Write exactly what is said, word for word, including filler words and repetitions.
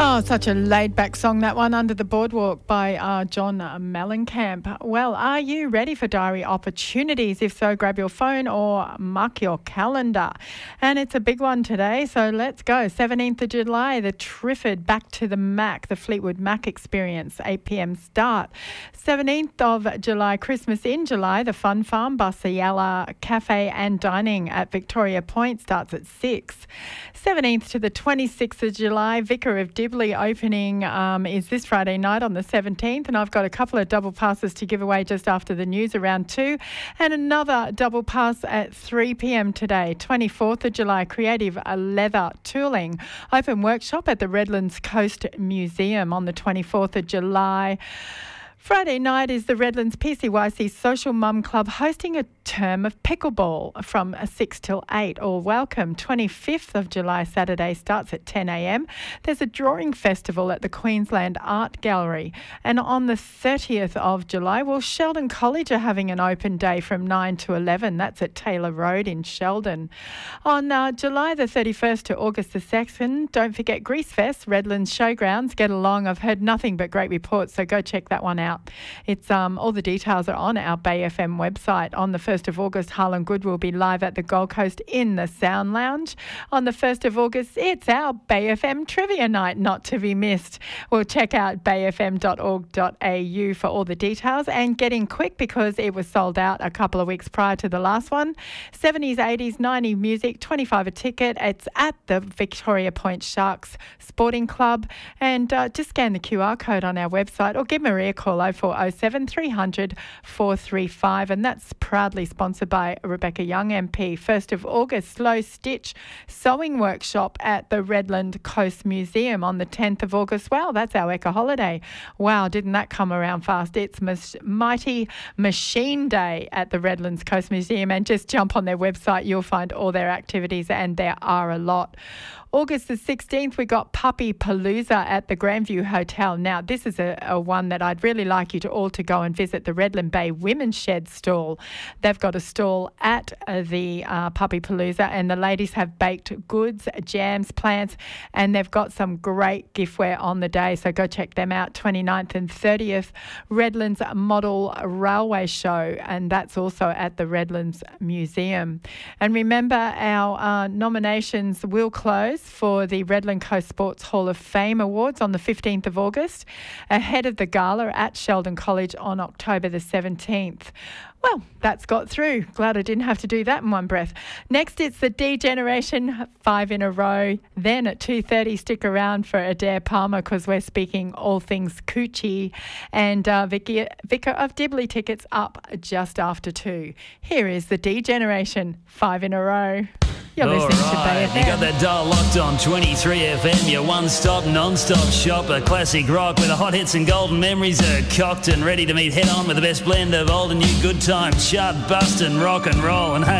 Oh, such a laid-back song, that one, Under the Boardwalk by uh, John Mellencamp. Well, are you ready for diary opportunities? If so, grab your phone or mark your calendar. And it's a big one today, so let's go. seventeenth of July, the Trifford Back to the Mac, the Fleetwood Mac Experience, eight p.m. start. seventeenth of July, Christmas in July, the Fun Farm, Barciala Cafe and Dining at Victoria Point starts at six. seventeenth to the twenty-sixth of July, Vicar of Dibley opening um, is this Friday night on the seventeenth, and I've got a couple of double passes to give away just after the news around two, and another double pass at three p.m. today. twenty-fourth of July, Creative Leather Tooling open workshop at the Redlands Coast Museum on the twenty-fourth of July. Friday night is the Redlands P C Y C Social Mum Club hosting a term of pickleball from six till eight. All welcome. twenty-fifth of July, Saturday, starts at ten a.m. There's a drawing festival at the Queensland Art Gallery. And on the thirtieth of July, well, Sheldon College are having an open day from nine to eleven. That's at Taylor Road in Sheldon. On uh, July the thirty-first to August the second, don't forget Grease Fest, Redlands Showgrounds. Get along. I've heard nothing but great reports, so go check that one out. It's um, all the details are on our Bay F M website. On the first of August, Harlan Good will be live at the Gold Coast in the Sound Lounge. On the first of August, it's our Bay F M Trivia Night, not to be missed. We'll check out bay f m dot org dot a u for all the details, and get in quick because it was sold out a couple of weeks prior to the last one. seventies, eighties, nineties music, twenty-five a ticket. It's at the Victoria Point Sharks Sporting Club, and uh, just scan the Q R code on our website or give Maria a call oh four oh seven, three hundred, four three five, and that's proudly sponsored by Rebecca Young M P. first of August, Slow Stitch Sewing Workshop at the Redland Coast Museum on the tenth of August. Wow, that's our Eco holiday. Wow, didn't that come around fast? It's Mighty Machine Day at the Redlands Coast Museum, and just jump on their website, you'll find all their activities, and there are a lot. August the sixteenth, we got Puppy Palooza at the Grandview Hotel. Now, this is a, a one that I'd really like you to all to go and visit, the Redland Bay Women's Shed stall. They've got a stall at uh, the uh, Puppy Palooza, and the ladies have baked goods, jams, plants, and they've got some great giftware on the day, so go check them out. twenty-ninth and thirtieth, Redlands Model Railway Show, and that's also at the Redlands Museum. And remember, our uh, nominations will close for the Redland Coast Sports Hall of Fame Awards on the fifteenth of August, ahead of the gala at Sheldon College on October the seventeenth. Well, that's got through. Glad I didn't have to do that in one breath. Next, it's the D Generation, five in a row. Then at two thirty, stick around for Adair Palmer because we're speaking all things coochie. And uh, Vicky, Vicar of Dibley tickets up just after two. Here is the D Generation, five in a row. You're All listening right, to Bay F M. You got that dial locked on twenty-three F M, your one-stop, non-stop shop, a classic rock where the hot hits and golden memories are cocked and ready to meet head-on with the best blend of old and new good times, chart busting rock and roll. And hey,